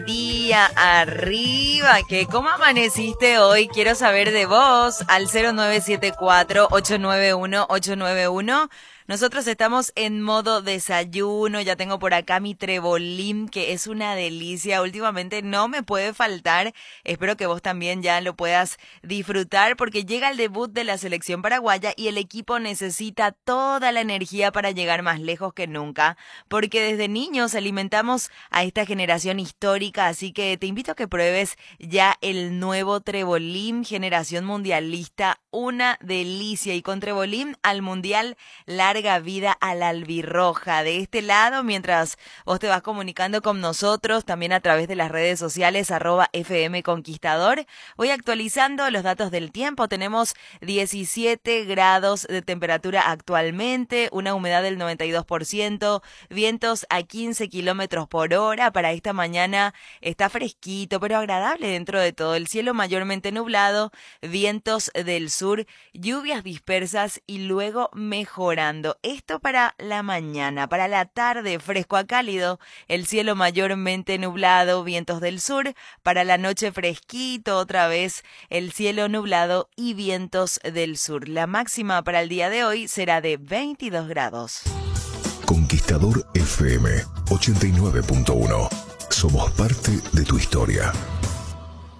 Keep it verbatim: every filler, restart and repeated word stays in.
Día arriba, que ¿cómo amaneciste hoy? Quiero saber de vos al cero nueve siete cuatro, ocho nueve uno, ocho nueve uno. Nosotros estamos en modo desayuno, ya tengo por acá mi trebolín, que es una delicia, últimamente no me puede faltar, espero que vos también ya lo puedas disfrutar porque llega el debut de la selección paraguaya y el equipo necesita toda la energía para llegar más lejos que nunca, porque desde niños alimentamos a esta generación histórica, así que te invito a que pruebes ya el nuevo trebolín, generación mundialista, una delicia, y con trebolín al mundial larga vida a la albirroja. De este lado, mientras vos te vas comunicando con nosotros, también a través de las redes sociales, arroba F M Conquistador, voy actualizando los datos del tiempo. Tenemos diecisiete grados de temperatura actualmente, una humedad del noventa y dos por ciento, vientos a quince kilómetros por hora. Para esta mañana está fresquito, pero agradable dentro de todo. El cielo mayormente nublado, vientos del sur, lluvias dispersas y luego mejorando. Esto para la mañana. Para la tarde, fresco a cálido, el cielo mayormente nublado, vientos del sur. Para la noche, fresquito, otra vez el cielo nublado y vientos del sur. La máxima para el día de hoy será de veintidós grados. Conquistador F M ochenta y nueve punto uno. Somos parte de tu historia.